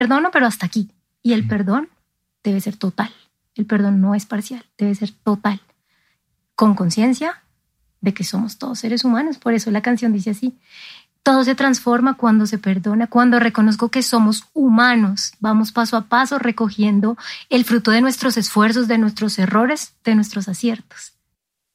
perdono, pero hasta aquí. Y el perdón debe ser total. El perdón no es parcial, debe ser total. Con conciencia de que somos todos seres humanos. Por eso la canción dice así: todo se transforma cuando se perdona, cuando reconozco que somos humanos. Vamos paso a paso recogiendo el fruto de nuestros esfuerzos, de nuestros errores, de nuestros aciertos.